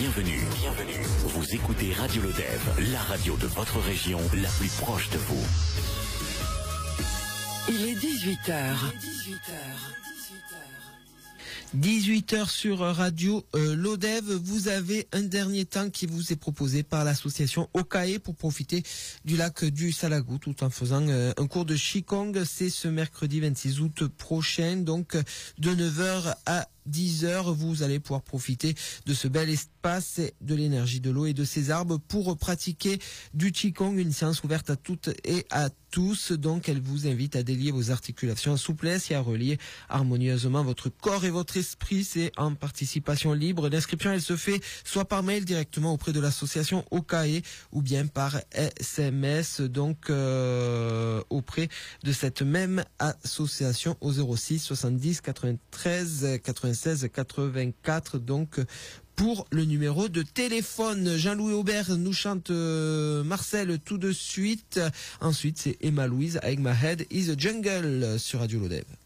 Bienvenue. Vous écoutez Radio Lodève, la radio de votre région, la plus proche de vous. Il est 18h. 18h sur Radio Lodève. Vous avez un dernier temps qui vous est proposé par l'association Okae pour profiter du lac du Salagou tout en faisant un cours de Qigong. C'est ce mercredi 26 août prochain, donc de 9h à 10h, vous allez pouvoir profiter de ce bel espace, de l'énergie de l'eau et de ses arbres pour pratiquer du Qigong, une séance ouverte à toutes et à tous. Donc, elle vous invite à délier vos articulations en souplesse et à relier harmonieusement votre corps et votre esprit. C'est en participation libre. L'inscription, elle se fait soit par mail directement auprès de l'association Okae ou bien par SMS, donc auprès de cette même association au 06 70 93 96 84, donc pour le numéro de téléphone. Jean-Louis Aubert nous chante Marcel tout de suite. Ensuite, c'est Emma Louise avec My Head is a Jungle sur Radio Lodève.